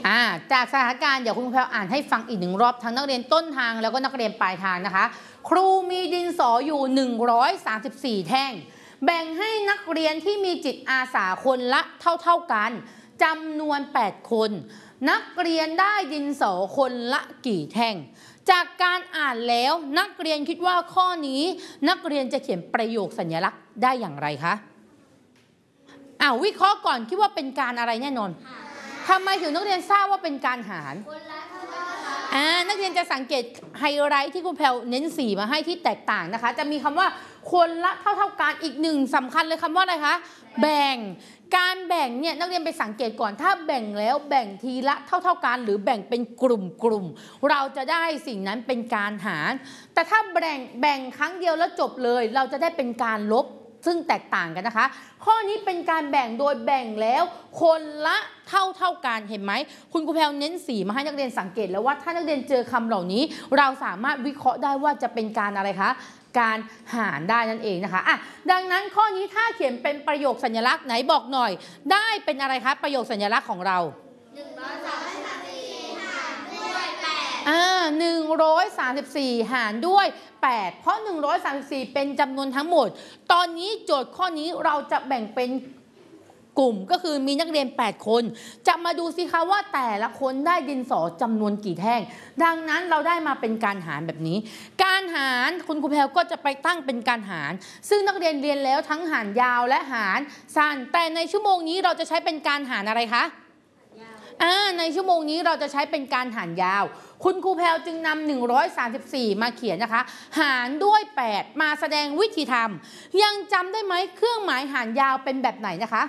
จากสถานการณ์เดี๋ยวคุณครูแพรวอ่านให้ฟังอีก1 รอบทั้งนักเรียนต้นทางแล้วก็นักเรียนปลายทางนะคะครูมีดินสออยู่134แท่งแบ่งให้นักเรียนที่มีจิตอาสาคนละเท่ากันจำนวน8คนนักเรียนได้ดินสอคนละกี่แท่งจากการอ่านแล้วนักเรียนคิดว่าข้อนี้นักเรียนจะเขียนประโยคสัญลักษณ์ได้อย่างไรคะวิเคราะห์ก่อนคิดว่าเป็นการอะไรแน่นอนทำไมถึงนักเรียนทราบว่าเป็นการหารนักเรียนจะสังเกตไฮไลท์ที่ครูแพรวเน้นสีมาให้ที่แตกต่างนะคะจะมีคำว่าคนละเท่ากันอีกหนึ่งสำคัญเลยคำว่าอะไรคะแบ่งการแบ่งเนี่ยนักเรียนไปสังเกตก่อนถ้าแบ่งแล้วแบ่งทีละเท่ากันหรือแบ่งเป็นกลุ่มเราจะได้สิ่งนั้นเป็นการหารแต่ถ้าแบ่งครั้งเดียวแล้วจบเลยเราจะได้เป็นการลบซึ่งแตกต่างกันนะคะข้อนี้เป็นการแบ่งโดยแบ่งแล้วคนละเท่ากันเห็นไหมคุณครูแพรวเน้นสีมาให้นักเรียนสังเกตแล้วว่าถ้านักเรียนเจอคำเหล่านี้เราสามารถวิเคราะห์ได้ว่าจะเป็นการอะไรคะการหารได้นั่นเองนะคะดังนั้นข้อนี้ถ้าเขียนเป็นประโยคสัญลักษณ์ไหนบอกหน่อยได้เป็นอะไรคะประโยคสัญลักษณ์ของเรา134หารด้วย8เพราะ134เป็นจำนวนทั้งหมดตอนนี้โจทย์ข้อนี้เราจะแบ่งเป็นกลุ่มก็คือมีนักเรียน8คนจะมาดูสิคะว่าแต่ละคนได้ดินสอจำนวนกี่แท่งดังนั้นเราได้มาเป็นการหารแบบนี้การหารคุณครูแพรวก็จะไปตั้งเป็นการหารซึ่งนักเรียนเรียนแล้วทั้งหารยาวและหารสั้นแต่ในชั่วโมงนี้เราจะใช้เป็นการหารอะไรคะในชั่วโมงนี้เราจะใช้เป็นการหารยาวคุณครูแพรวจึงนำ134มาเขียนนะคะหารด้วย8มาแสดงวิธีทำยังจำได้ไหมเครื่องหมายหารยาวเป็นแบบไหนนะคะ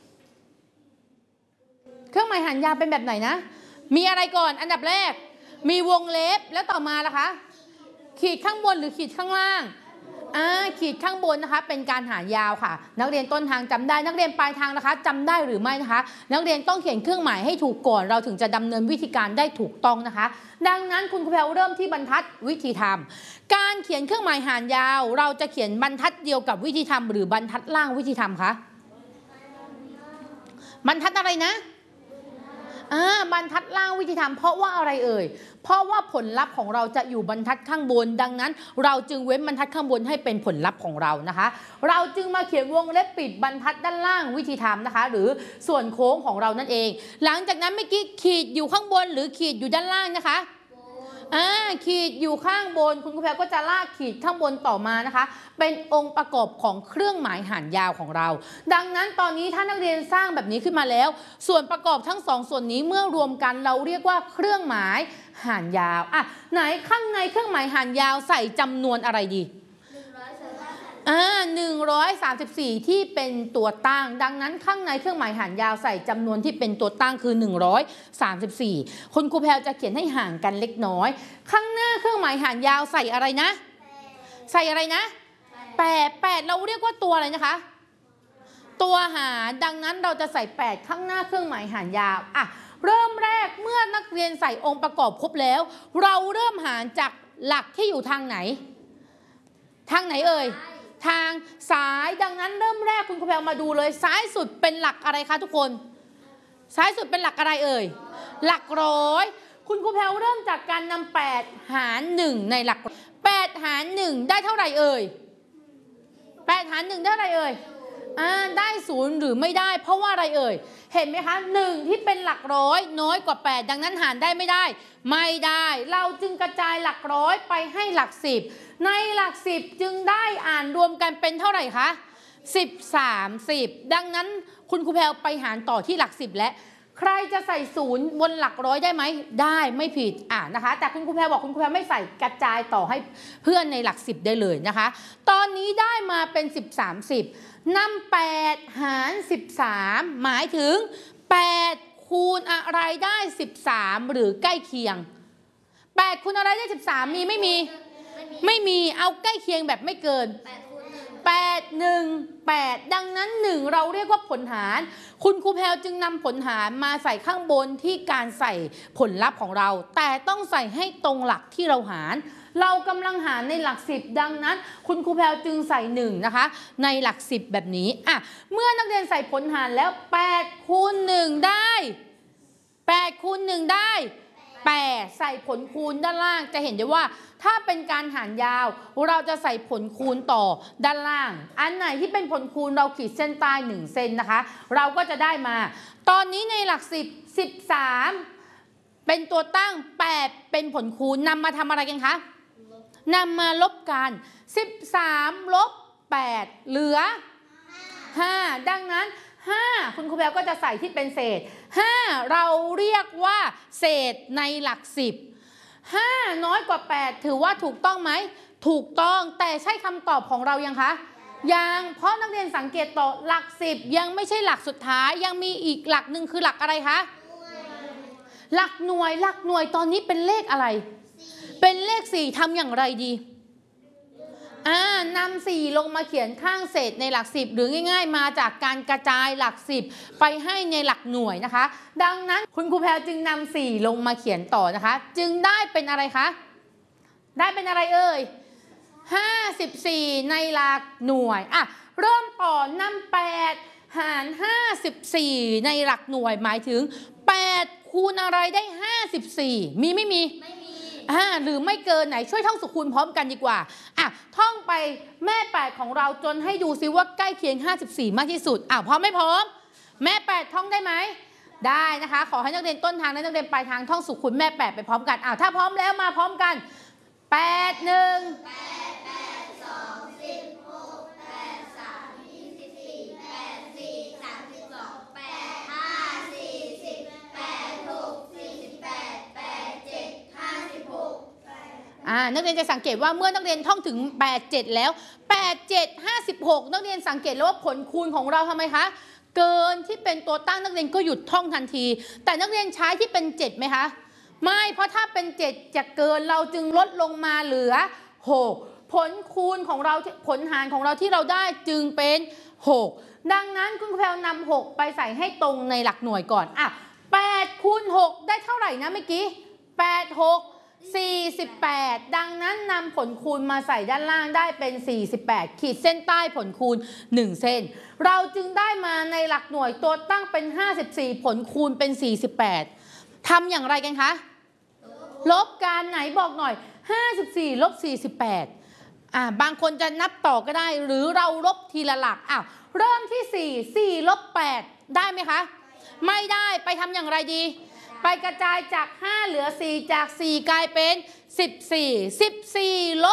เครื่องหมายหารยาวเป็นแบบไหนนะมีอะไรก่อนอันดับแรกมีวงเล็บแล้วต่อมาล่ะคะขีดข้างบนหรือขีดข้างล่างขีดข้างบนนะคะเป็นการหารยาวค่ะนักเรียนต้นทางจำได้นักเรียนปลายทางนะคะจำได้หรือไม่นะคะนักเรียนต้องเขียนเครื่องหมายให้ถูกก่อนเราถึงจะดำเนินวิธีการได้ถูกต้องนะคะดังนั้นคุณครูแพรวเริ่มที่บรรทัดวิธีทำการเขียนเครื่องหมายหารยาวเราจะเขียนบรรทัดเดียวกับวิธีทำหรือบรรทัดล่างวิธีทำคะบรรทัดอะไรนะบรรทัดล่างวิธีทำเพราะว่าอะไรเอ่ยเพราะว่าผลลัพธ์ของเราจะอยู่บรรทัดข้างบนดังนั้นเราจึงเว้นบรรทัดข้างบนให้เป็นผลลัพธ์ของเรานะคะเราจึงมาเขียนวงเล็บปิดบรรทัดด้านล่างวิธีทำนะคะหรือส่วนโค้งของเรานั่นเองหลังจากนั้นเมื่อกี้ขีดอยู่ข้างบนหรือขีดอยู่ด้านล่างนะคะขีดอยู่ข้างบนคุณครูแพรก็จะลากขีดข้างบนต่อมานะคะเป็นองค์ประกอบของเครื่องหมายหารยาวของเราดังนั้นตอนนี้ถ้านักเรียนสร้างแบบนี้ขึ้นมาแล้วส่วนประกอบทั้ง2ส่วนนี้เมื่อรวมกันเราเรียกว่าเครื่องหมายหารยาวไหนข้างในเครื่องหมายหารยาวใส่จำนวนอะไรดี134ที่เป็นตัวตั้งดังนั้นข้างในเครื่องหมายหารยาวใส่จำนวนที่เป็นตัวตั้งคือ134คุณครูแพรวจะเขียนให้ห่างกันเล็กน้อยข้างหน้าเครื่องหมายหารยาวใส่อะไรนะใส่อะไรนะ8เราเรียกว่าตัวอะไรนะคะตัวหารดังนั้นเราจะใส่8ข้างหน้าเครื่องหมายหารยาวเริ่มแรกเมื่อนักเรียนใส่องค์ประกอบครบแล้วเราเริ่มหารจากหลักที่อยู่ทางไหนเอ่ยทางซ้ายดังนั้นเริ่มแรกคุณครูแพรวมาดูเลยซ้ายสุดเป็นหลักอะไรคะทุกคนซ้ายสุดเป็นหลักอะไรเอ่ยหลักร้อยคุณครูแพรวเริ่มจากการนำ8หาร1ในหลัก8หาร1ได้เท่าไหร่เอ่ย8หาร1ได้เท่าไหร่เอ่ยได้0หรือไม่ได้เพราะว่าอะไรเอ่ยเห็นไหมคะ1ที่เป็นหลักร้อยน้อยกว่า8ดังนั้นหารได้ไม่ได้เราจึงกระจายหลักร้อยไปให้หลัก10ในหลัก10จึงได้อ่านรวมกันเป็นเท่าไหร่คะ10ดังนั้นคุณครูแพรวไปหารต่อที่หลัก10และใครจะใส่0บนหลักร้อยได้ไหมได้ไม่ผิดนะคะแต่คุณครูแพรบอกคุณครูแพรไม่ใส่กระจายต่อให้เพื่อนในหลัก10ได้เลยนะคะตอนนี้ได้มาเป็น10นำ8หาร13หมายถึง8คูณอะไรได้13หรือใกล้เคียง8คูณอะไรได้13มีไม่มีเอาใกล้เคียงแบบไม่เกิน8 1 8ดังนั้น1เราเรียกว่าผลหารคุณครูแพรวจึงนำผลหารมาใส่ข้างบนที่การใส่ผลลัพธ์ของเราแต่ต้องใส่ให้ตรงหลักที่เราหารเรากำลังหารในหลัก10ดังนั้นคุณครูแพรวจึงใส่1นะคะในหลัก10แบบนี้เมื่อนักเรียนใส่ผลหารแล้ว8คูณ1ได้8 8คูณ1ได้8ใส่ผลคูณด้านล่างจะเห็นได้ว่าถ้าเป็นการหารยาวเราจะใส่ผลคูณต่อด้านล่างอันไหนที่เป็นผลคูณเราขีดเส้นใต้1เซนนะคะเราก็จะได้มาตอนนี้ในหลัก10 13เป็นตัวตั้ง8เป็นผลคูณนำมาทำอะไรกันคะนำมาลบกัน13ลบ8เหลือ5ดังนั้น5คุณครูแพรก็จะใส่ที่เป็นเศษ5เราเรียกว่าเศษในหลัก10 5น้อยกว่า8ถือว่าถูกต้องไหมถูกต้องแต่ใช่คำตอบของเรายังคะยังเพราะนักเรียนสังเกตต่อหลัก10ยังไม่ใช่หลักสุดท้ายยังมีอีกหลักหนึ่งคือหลักอะไรคะหลักหน่วยตอนนี้เป็นเลขอะไรเป็นเลข4ทำอย่างไรดีนำ4ลงมาเขียนข้างเศษในหลัก10หรือง่ายๆมาจากการกระจายหลัก10ไปให้ในหลักหน่วยนะคะดังนั้นคุณครูแพรจึงนำ4ลงมาเขียนต่อนะคะจึงได้เป็นอะไรคะได้เป็นอะไรเอ่ย54ในหลักหน่วยเริ่มต่อนำ8หาร54ในหลักหน่วยหมายถึง8คูณอะไรได้54มีไม่มีหรือไม่เกินไหนช่วยท่องสุขคูณพร้อมกันดีกว่าท่องไปแม่8ของเราจนให้ดูซิว่าใกล้เคียง54มากที่สุดพร้อมไม่พร้อมแม่8ท่องได้ไหมได้นะคะขอให้นักเรียนต้นทางและนักเรียนปลายทางท่องสุขคูณแม่8ไปพร้อมกันถ้าพร้อมแล้วมาพร้อมกัน8 นักเรียนจะสังเกตว่าเมื่อนักเรียนท่องถึง8 7แล้ว8 7 56นักเรียนสังเกตแล้วว่าผลคูณของเราทำไมคะเกินที่เป็นตัวตั้งนักเรียนก็หยุดท่องทันทีแต่นักเรียนใช้ที่เป็น7ไหมคะไม่เพราะถ้าเป็น7จะเกินเราจึงลดลงมาเหลือ6ผลคูณของเราผลหารของเราที่เราได้จึงเป็น6ดังนั้นคุณครูแพรวนำ6ไปใส่ให้ตรงในหลักหน่วยก่อน8คูณ6ได้เท่าไหร่นะเมื่อกี้8 6 48ดังนั้นนำผลคูณมาใส่ด้านล่างได้เป็น48ขีดเส้นใต้ผลคูณ1เส้นเราจึงได้มาในหลักหน่วยตัวตั้งเป็น54ผลคูณเป็น48ทำอย่างไรกันคะลบกันไหนบอกหน่อย54ลบ48บางคนจะนับต่อก็ได้หรือเราลบทีละหลักเริ่มที่4ลบ8ได้ไหมคะไม่ได้ไปทำอย่างไรดีไปกระจายจาก5เหลือ4จาก4กลายเป็น14ลบ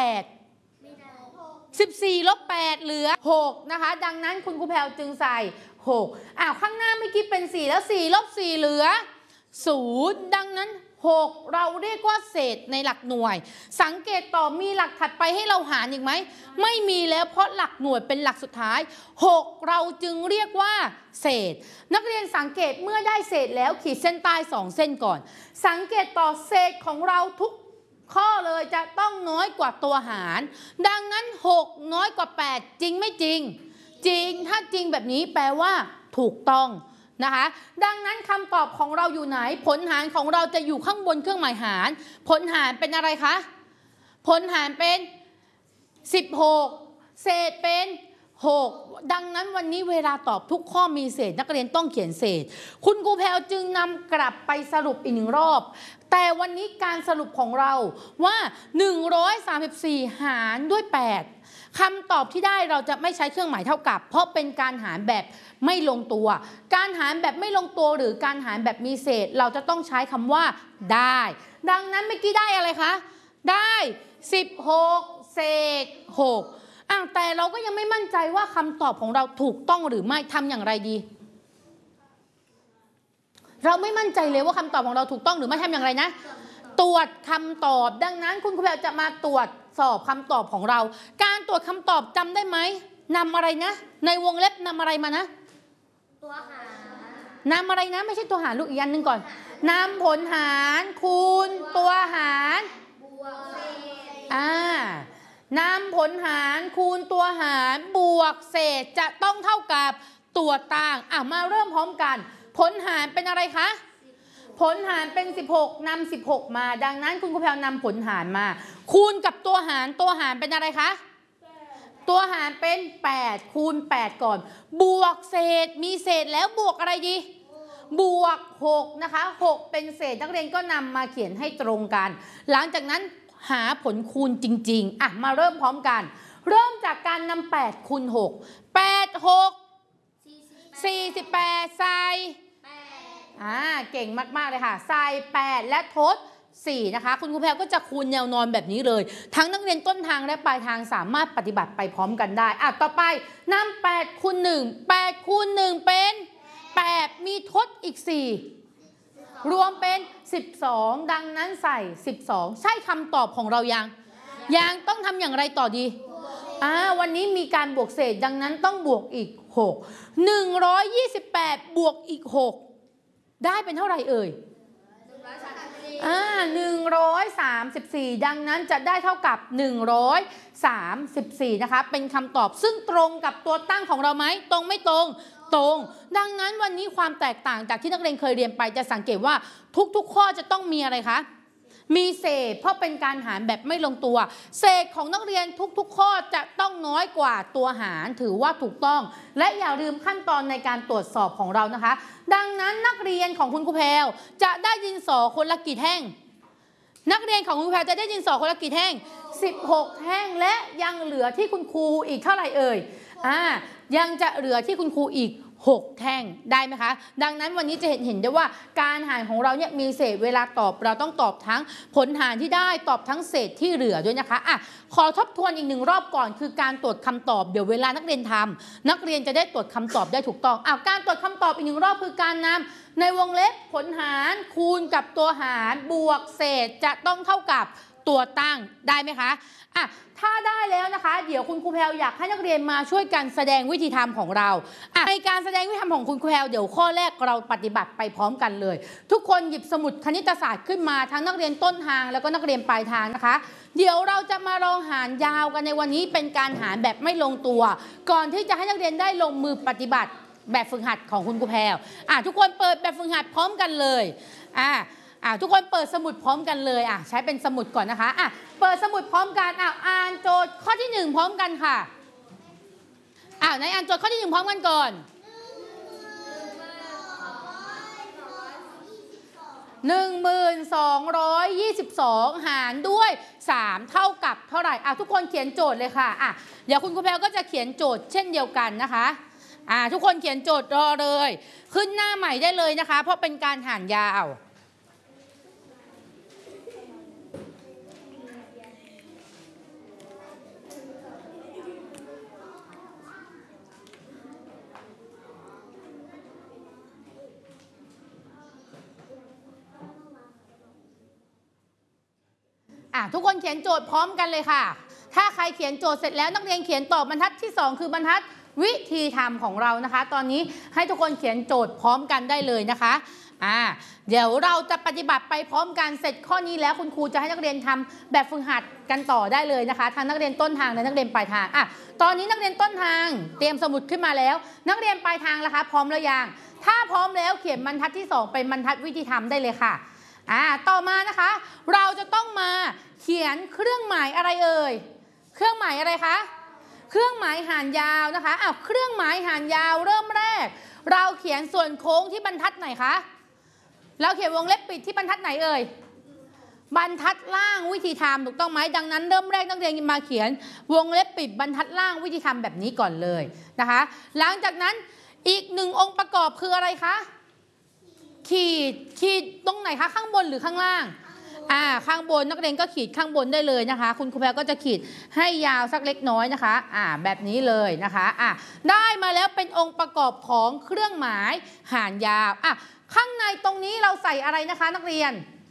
8 14ลบ8เหลือ6นะคะดังนั้นคุณครูแพรวจึงใส่6ข้างหน้าเมื่อกี้เป็น4แล้ว4ลบ4เหลือ0ดังนั้น6เราเรียกว่าเศษในหลักหน่วยสังเกตต่อมีหลักถัดไปให้เราหารอีกไหมไม่มีแล้วเพราะหลักหน่วยเป็นหลักสุดท้าย6เราจึงเรียกว่าเศษนักเรียนสังเกตเมื่อได้เศษแล้วขีดเส้นใต้2เส้นก่อนสังเกตต่อเศษของเราทุกข้อเลยจะต้องน้อยกว่าตัวหารดังนั้น6น้อยกว่า8จริงไม่จริงจริงถ้าจริงแบบนี้แปลว่าถูกต้องนะคะดังนั้นคำตอบของเราอยู่ไหนผลหารของเราจะอยู่ข้างบนเครื่องหมายหารผลหารเป็นอะไรคะผลหารเป็น16เศษเป็น6ดังนั้นวันนี้เวลาตอบทุกข้อมีเศษนักเรียนต้องเขียนเศษคุณครูแพรวจึงนำกลับไปสรุปอีก1รอบแต่วันนี้การสรุปของเราว่า134หารด้วย8คำตอบที่ได้เราจะไม่ใช้เครื่องหมายเท่ากับเพราะเป็นการหารแบบไม่ลงตัวการหารแบบไม่ลงตัวหรือการหารแบบมีเศษเราจะต้องใช้คำว่าได้ดังนั้นเมื่อกี้ได้อะไรคะได้16เศษ6แต่เราก็ยังไม่มั่นใจว่าคำตอบของเราถูกต้องหรือไม่ทำอย่างไรดีเราไม่มั่นใจเลยว่าคำตอบของเราถูกต้องหรือไม่ทำอย่างไรนะตรวจคำตอบดังนั้นคุณครูแพรจะมาตรวจสอบคำตอบของเราการตรวจคำตอบจำได้ไหมนำอะไรนะในวงเล็บนำอะไรมานะตัวหารนำอะไรนะไม่ใช่ตัวหารลูกอีกอันหนึ่งก่อนนำผลหารคูณตัวหารบวกเศษนำผลหารคูณตัวหารบวกเศษจะต้องเท่ากับตัวตั้งมาเริ่มพร้อมกันผลหารเป็นอะไรคะผลหารเป็น16นำ16มาดังนั้นคุณครูแพรวนำผลหารมาคูณกับตัวหารเป็นอะไรคะตัวหารเป็น8คูณ8ก่อนบวกเศษมีเศษแล้วบวกอะไรดีบวก6นะคะ6เป็นเศษนักเรียนก็นำมาเขียนให้ตรงกันหลังจากนั้นหาผลคูณจริงๆมาเริ่มพร้อมกันเริ่มจากการนำ8คูณ6 8 6 48ใส่เก่งมากๆเลยค่ะใส่8และทด4นะคะคุณครูแพรก็จะคูณแนวนอนแบบนี้เลยทั้งนักเรียนต้นทางและปลายทางสามารถปฏิบัติไปพร้อมกันได้ต่อไปนำ8คูณ1 8คูณ1เป็น8มีทดอีก4รวมเป็น12ดังนั้นใส่12ใช่คำตอบของเรายังต้องทำอย่างไรต่อดีวันนี้มีการบวกเศษดังนั้นต้องบวกอีก6 128บวกอีก6ได้เป็นเท่าไหร่เอ่ย134ดังนั้นจะได้เท่ากับ134นะคะเป็นคำตอบซึ่งตรงกับตัวตั้งของเราไหมตรงไม่ตรงดังนั้นวันนี้ความแตกต่างจากที่นักเรียนเคยเรียนไปจะสังเกตว่าทุกๆข้อจะต้องมีอะไรคะมีเศษเพราะเป็นการหารแบบไม่ลงตัวเศษของนักเรียนทุกๆข้อจะต้องน้อยกว่าตัวหารถือว่าถูกต้องและอย่าลืมขั้นตอนในการตรวจสอบของเรานะคะดังนั้นนักเรียนของคุณครูแพรวจะได้ดินสอคนละกี่แท่งนักเรียนของคุณครูแพรวจะได้ดินสอคนละกี่แท่ง16แท่งและยังเหลือที่คุณครูอีกเท่าไหร่เอ่ยยังจะเหลือที่คุณครูอีก6แท่งได้ไหมคะดังนั้นวันนี้จะเห็นได้ว่าการหารของเราเนี่ยมีเศษเวลาตอบเราต้องตอบทั้งผลหารที่ได้ตอบทั้งเศษที่เหลือด้วยนะคะขอทบทวนอีก1รอบก่อนคือการตรวจคำตอบเดี๋ยวเวลานักเรียนทำนักเรียนจะได้ตรวจคำตอบได้ถูกต้องการตรวจคำตอบอีก1รอบคือการนำในวงเล็บผลหารคูณกับตัวหารบวกเศษจะต้องเท่ากับตัวตั้งได้ไหมคะถ้าได้แล้วนะคะเดี๋ยวคุณครูแพรวอยากให้นักเรียนมาช่วยกันแสดงวิธีทำของเราในการแสดงวิธีทำของคุณครูแพรวเดี๋ยวข้อแรกเราปฏิบัติไปพร้อมกันเลยทุกคนหยิบสมุดคณิตศาสตร์ขึ้นมาทั้งนักเรียนต้นทางแล้วก็นักเรียนปลายทางนะคะเดี๋ยวเราจะมาลองหารยาวกันในวันนี้เป็นการหารแบบไม่ลงตัวก่อนที่จะให้นักเรียนได้ลงมือปฏิบัติแบบฝึกหัดของคุณครูแพรวทุกคนเปิดแบบฝึกหัดพร้อมกันเลยทุกคนเปิดสมุดพร้อมกันเลยใช้เป็นสมุดก่อนนะคะเปิดสมุดพร้อมกันอ่านโจทย์ข้อที่1พร้อมกันค่ะไหนอ่านโจทย์ข้อที่1พร้อมกันก่อน1222หารด้วย3เท่ากับเท่าไหร่ทุกคนเขียนโจทย์เลยค่ะเดี๋ยวคุณครูแพรวก็จะเขียนโจทย์เช่นเดียวกันนะคะทุกคนเขียนโจทย์รอเลยขึ้นหน้าใหม่ได้เลยนะคะเพราะเป็นการหารยาวทุกคนเขียนโจทย์พร้อมกันเลยค่ะถ้าใครเขียนโจทย์เสร็จแล้วนักเรียนเขียนต่อบรรทัดที่2คือบรรทัดวิธีทำของเรานะคะตอนนี้ให้ทุกคนเขียนโจทย์พร้อมกันได้เลยนะคะเดี๋ยวเราจะปฏิบัติไปพร้อมกันเสร็จข้อนี้แล้วคุณครูจะให้นักเรียนทำแบบฝึกหัดกันต่อได้เลยนะคะทั้งนักเรียนต้นทางและนักเรียนปลายทางตอนนี้นักเรียนต้นทางเตรียมสมุดขึ้นมาแล้วนักเรียนปลายทางล่ะคะพร้อมหรือยังถ้าพร้อมแล้วเขียนบรรทัดที่2เป็นบรรทัดวิธีทำได้เลยค่ะต่อมานะคะเราจะต้องมาเขียนเครื่องหมายอะไรเอ่ยเครื่องหมายอะไรคะเครื่องหมายหารยาวนะคะเครื่องหมายหารยาวเริ่มแรกเราเขียนส่วนโค้งที่บรรทัดไหนคะเราเขียนวงเล็บปิดที่บรรทัดไหนเอ่ยบรรทัดล่างวิธีทำถูกต้องไหมดังนั้นเริ่มแรกนักเรียนมาเขียนวงเล็บปิดบรรทัดล่างวิธีทำแบบนี้ก่อนเลยนะคะหลังจากนั้นอีก1องค์ประกอบคืออะไรคะขีดตรงไหนคะข้างบนหรือข้างล่างข้างบนนักเรียนก็ขีดข้างบนได้เลยนะคะคุณครูแพรก็จะขีดให้ยาวสักเล็กน้อยนะคะแบบนี้เลยนะคะได้มาแล้วเป็นองค์ประกอบของเครื่องหมายหารยาวข้างในตรงนี้เราใส่อะไรนะคะนักเรียน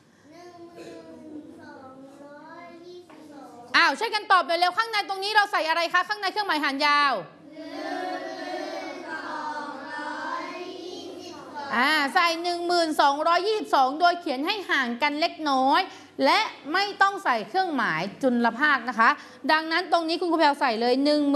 ช่วยกันตอบเร็วๆข้างในตรงนี้เราใส่อะไรคะข้างในเครื่องหมายหารยาวใส่1222โดยเขียนให้ห่างกันเล็กน้อยและไม่ต้องใส่เครื่องหมายจุลภาคนะคะดังนั้นตรงนี้คุณครูแพรวใส่เลย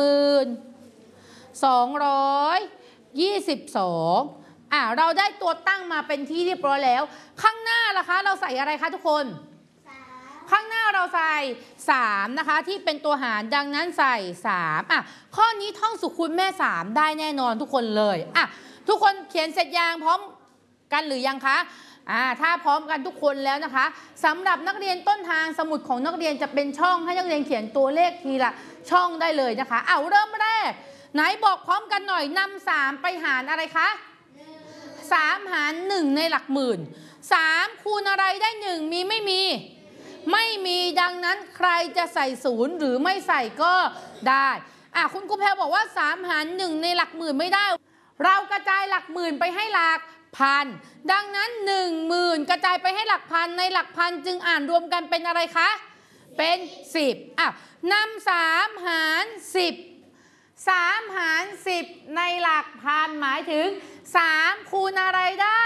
1222เราได้ตัวตั้งมาเป็นที่เรียบร้อยแล้วข้างหน้าล่ะคะเราใส่อะไรคะทุกคนข้างหน้าเราใส่3นะคะที่เป็นตัวหารดังนั้นใส่3ข้อนี้ท่องสุขุนแม่3ได้แน่นอนทุกคนเลยทุกคนเขียนเสร็จยังพร้อมกันหรือยังคะถ้าพร้อมกันทุกคนแล้วนะคะสำหรับนักเรียนต้นทางสมุดของนักเรียนจะเป็นช่องให้นักเรียนเขียนตัวเลขทีละช่องได้เลยนะคะเริ่มแรกไหนบอกพร้อมกันหน่อยนำ3ไปหารอะไรคะ3หาร1ในหลักหมื่น3คูณอะไรได้1มีไม่มีไม่มีดังนั้นใครจะใส่0หรือไม่ใส่ก็ได้คุณครูแพรบอกว่า3หาร1ในหลักหมื่นไม่ได้เรากระจายหลักหมื่นไปให้หลักพันดังนั้น10,000กระจายไปให้หลักพันในหลักพันจึงอ่านรวมกันเป็นอะไรคะเป็น10นำ3หาร10 3หาร10ในหลักพันหมายถึง3คูณอะไรได้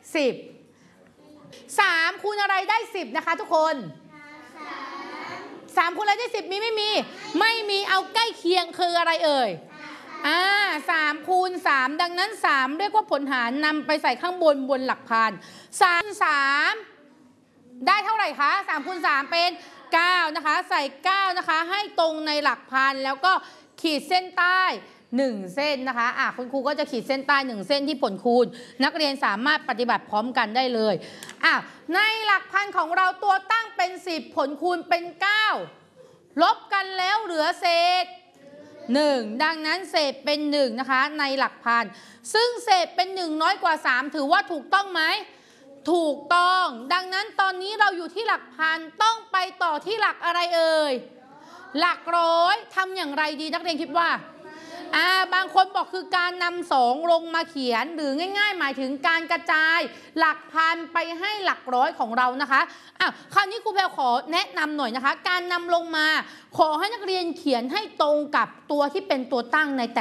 10 3คูณอะไรได้10นะคะทุกคน3คูณอะไรได้10มีไม่มีไม่มีเอาใกล้เคียงคืออะไรเอ่ย3คูณ3ดังนั้น3เรียกว่าผลหารนำไปใส่ข้างบนหลักพัน3ได้เท่าไหร่คะ3คูณ3เป็น9นะคะใส่9นะคะให้ตรงในหลักพันแล้วก็ขีดเส้นใต้1เส้นนะคะคุณครูก็จะขีดเส้นใต้1เส้นที่ผลคูณนักเรียนสามารถปฏิบัติพร้อมกันได้เลยในหลักพันของเราตัวตั้งเป็น10ผลคูณเป็น9ลบกันแล้วเหลือเศษ1ดังนั้นเศษเป็น1นะคะในหลักพันซึ่งเศษเป็น1น้อยกว่า3ถือว่าถูกต้องไหมถูกต้องดังนั้นตอนนี้เราอยู่ที่หลักพันต้องไปต่อที่หลักอะไรเอ่ยหลักร้อยทำอย่างไรดีนักเรียนคิดว่าบางคนบอกคือการนำ2ลงมาเขียนหรือง่ายๆหมายถึงการกระจายหลักพันไปให้หลักร้อยของเรานะคะคราวนี้ครูแพรขอแนะนำหน่อยนะคะการนำลงมาขอให้นักเรียนเขียนให้ตรงกับตัวที่เป็นตัวตั้งในแต่